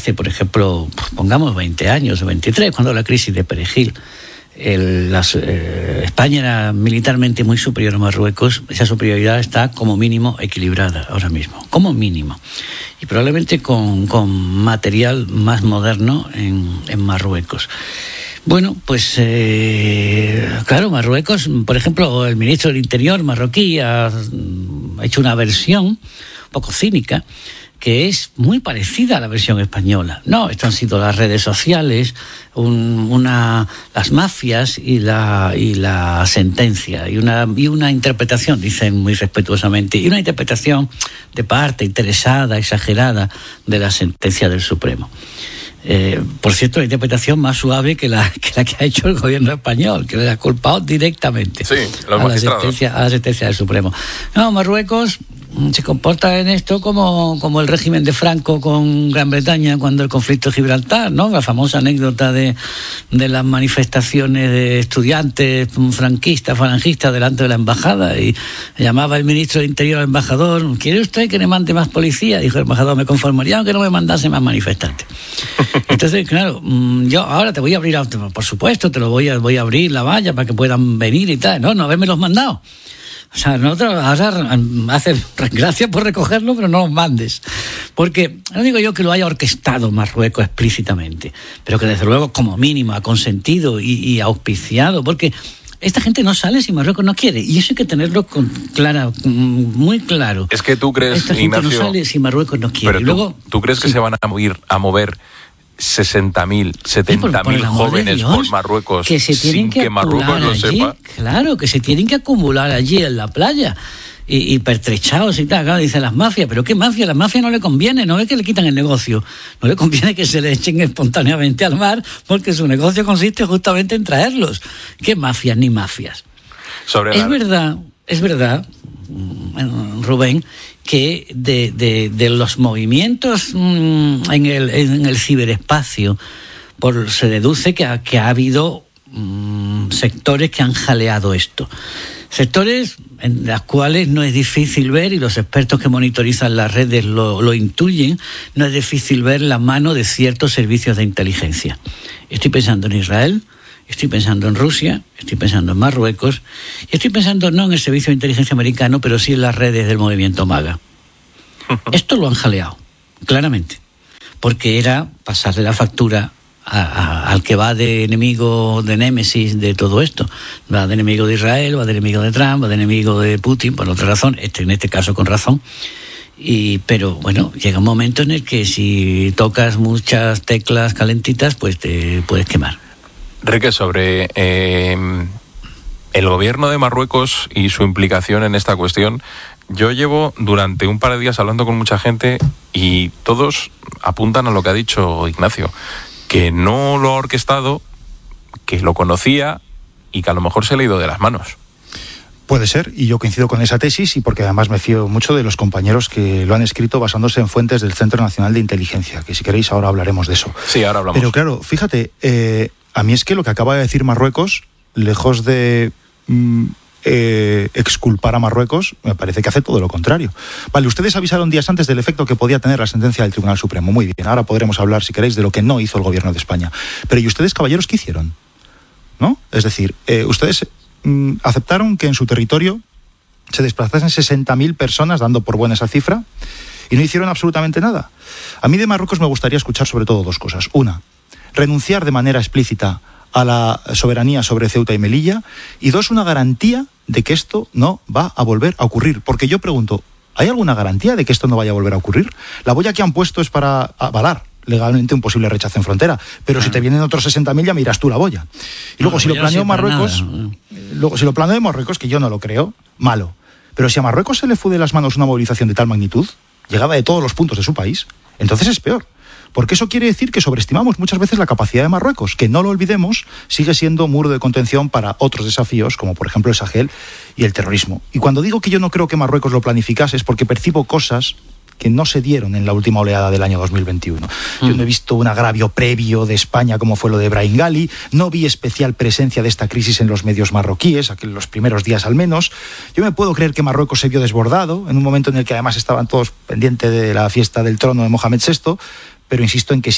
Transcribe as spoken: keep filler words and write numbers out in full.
hace, por ejemplo, pongamos veinte años o veintitrés, cuando la crisis de Perejil, el, las, eh, España era militarmente muy superior a Marruecos, esa superioridad está como mínimo equilibrada ahora mismo, como mínimo. Y probablemente con, con material más moderno en, en Marruecos. Bueno, pues eh, claro, Marruecos, por ejemplo, el ministro del Interior marroquí ha, ha hecho una versión un poco cínica que es muy parecida a la versión española. No, esto han sido las redes sociales, un, una, las mafias y la, y la sentencia, y una, y una interpretación, dicen muy respetuosamente, y una interpretación de parte interesada, exagerada, de la sentencia del Supremo. Eh, por cierto, la interpretación más suave que la, que la que ha hecho el gobierno español, que le ha culpado directamente sí, los a, la sentencia, a la sentencia del Supremo. No, Marruecos se comporta en esto como, como el régimen de Franco con Gran Bretaña cuando el conflicto de Gibraltar, ¿no? La famosa anécdota de, de las manifestaciones de estudiantes franquistas, falangistas delante de la embajada, y llamaba el ministro de Interior al embajador: ¿quiere usted que le mande más policía? Dijo el embajador: me conformaría aunque no me mandase más manifestantes. Entonces, claro, yo ahora te voy a abrir, por supuesto, te lo voy a, voy a abrir la valla para que puedan venir y tal. No, no haberme los mandado. O sea, nosotros ahora hacen gracias por recogerlo, pero no los mandes. Porque no digo yo que lo haya orquestado Marruecos explícitamente, pero que desde luego como mínimo ha consentido y, y auspiciado, porque esta gente no sale si Marruecos no quiere, y eso hay que tenerlo con clara, muy claro. Es que tú crees, esta gente Ignacio, no sale si Marruecos no quiere. Pero tú, luego, ¿tú crees que sí. se van a mover, a mover sesenta mil, setenta mil jóvenes Dios, por Marruecos que se sin que, que Marruecos lo allí, sepa? Claro, que se tienen que acumular allí en la playa y, y pertrechados y tal. Claro, dicen las mafias, pero ¿qué mafia? A la mafia no le conviene, no es que le quitan el negocio, no le conviene que se le echen espontáneamente al mar, porque su negocio consiste justamente en traerlos. ¿Qué mafias ni mafias? Sobre es la... verdad, es verdad, Rubén, que de, de, de los movimientos mmm, en, el, en el ciberespacio por, se deduce que ha, que ha habido mmm, sectores que han jaleado esto. Sectores en los cuales no es difícil ver, y los expertos que monitorizan las redes lo, lo intuyen, no es difícil ver la mano de ciertos servicios de inteligencia. Estoy pensando en Israel, estoy pensando en Rusia, estoy pensando en Marruecos, y estoy pensando no en el servicio de inteligencia americano, pero sí en las redes del movimiento MAGA. Esto lo han jaleado, claramente, porque era pasarle la factura a, a, al que va de enemigo, de némesis de todo esto. Va de enemigo de Israel, va de enemigo de Trump, va de enemigo de Putin, por otra razón, este, en este caso con razón. Y, pero bueno, llega un momento en el que si tocas muchas teclas calentitas, pues te puedes quemar. Enrique, sobre eh, el gobierno de Marruecos y su implicación en esta cuestión, yo llevo durante un par de días hablando con mucha gente y todos apuntan a lo que ha dicho Ignacio, que no lo ha orquestado, que lo conocía y que a lo mejor se le ha ido de las manos. Puede ser, y yo coincido con esa tesis, y porque además me fío mucho de los compañeros que lo han escrito basándose en fuentes del Centro Nacional de Inteligencia, que si queréis ahora hablaremos de eso. Sí, ahora hablamos. Pero claro, fíjate, eh, a mí es que lo que acaba de decir Marruecos, lejos de mm, eh, exculpar a Marruecos, me parece que hace todo lo contrario. Vale, ustedes avisaron días antes del efecto que podía tener la sentencia del Tribunal Supremo. Muy bien, ahora podremos hablar, si queréis, de lo que no hizo el gobierno de España. Pero ¿y ustedes, caballeros, qué hicieron? ¿No? Es decir, eh, ustedes mm, aceptaron que en su territorio se desplazasen sesenta mil personas, dando por buena esa cifra, y no hicieron absolutamente nada. A mí de Marruecos me gustaría escuchar sobre todo dos cosas. Una, renunciar de manera explícita a la soberanía sobre Ceuta y Melilla, y dos, una garantía de que esto no va a volver a ocurrir. Porque yo pregunto, ¿hay alguna garantía de que esto no vaya a volver a ocurrir? La boya que han puesto es para avalar legalmente un posible rechazo en frontera, pero ah. si te vienen otros sesenta mil ya miras tú la boya. Y luego no, si lo planeó Marruecos, luego si lo planeó Marruecos, que yo no lo creo, malo. Pero si a Marruecos se le fue de las manos una movilización de tal magnitud, llegada de todos los puntos de su país, entonces es peor. Porque eso quiere decir que sobreestimamos muchas veces la capacidad de Marruecos, que no lo olvidemos, sigue siendo muro de contención para otros desafíos, como por ejemplo el Sahel y el terrorismo. Y cuando digo que yo no creo que Marruecos lo planificase, es porque percibo cosas que no se dieron en la última oleada del año dos mil veintiuno. Mm. Yo no he visto un agravio previo de España como fue lo de Brahim Ghali, no vi especial presencia de esta crisis en los medios marroquíes, en los primeros días al menos. Yo me puedo creer que Marruecos se vio desbordado, en un momento en el que además estaban todos pendientes de la fiesta del trono de Mohamed sexto, pero insisto en que